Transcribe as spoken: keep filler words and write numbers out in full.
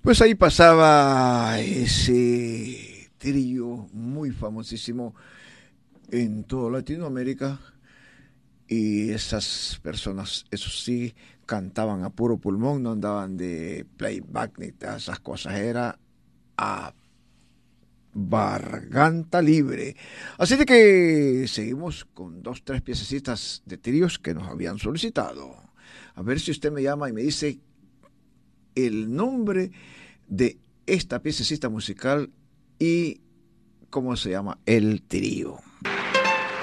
Pues ahí pasaba ese trío muy famosísimo en toda Latinoamérica y esas personas, eso sí, cantaban a puro pulmón, no andaban de playback ni todas esas cosas, era a garganta libre. Así de que seguimos con dos, tres piececitas de tríos que nos habían solicitado. A ver si usted me llama y me dice el nombre de esta piececita musical y cómo se llama el trío.